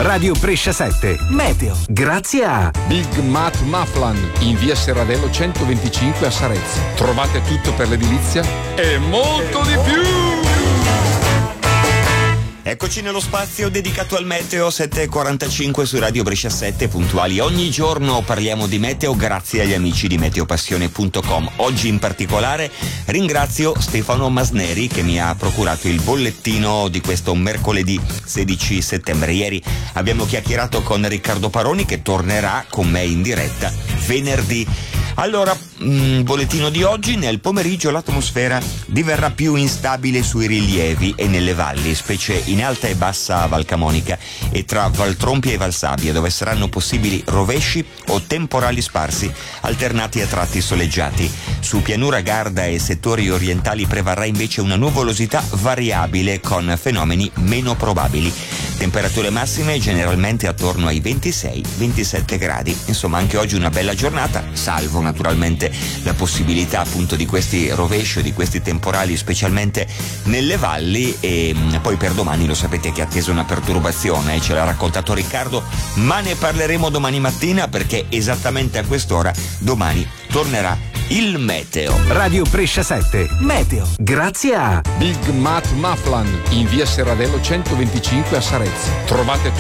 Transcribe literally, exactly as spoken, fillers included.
Radio Brescia sette, meteo. Grazie a Big Mat Maflan in via Serradello centoventicinque a Sarezzo. Trovate tutto per l'edilizia e molto di più! Eccoci nello spazio dedicato al meteo, sette e quarantacinque su Radio Brescia sette, puntuali. Ogni giorno parliamo di meteo grazie agli amici di meteopassione punto com. Oggi in particolare ringrazio Stefano Masneri che mi ha procurato il bollettino di questo mercoledì sedici settembre. Ieri abbiamo chiacchierato con Riccardo Paroni che tornerà con me in diretta venerdì. Allora, mh, bollettino di oggi: nel pomeriggio l'atmosfera diverrà più instabile sui rilievi e nelle valli, specie in alta e bassa Val Camonica e tra Valtrompia e Valsabbia, dove saranno possibili rovesci o temporali sparsi, alternati a tratti soleggiati. Su pianura Garda e settori orientali prevarrà invece una nuvolosità variabile con fenomeni meno probabili. Temperature massime generalmente attorno ai ventisei ventisette gradi. Insomma, anche oggi una bella giornata, salvo naturalmente la possibilità appunto di questi rovesci o di questi temporali, specialmente nelle valli. E poi per domani lo sapete che è attesa una perturbazione, ce l'ha raccontato Riccardo, ma ne parleremo domani mattina, perché esattamente a quest'ora domani tornerà il meteo. Radio Brescia sette, meteo. Grazie a Big Mat Maflan in via Serradello centoventicinque a Sarezzo. Trovate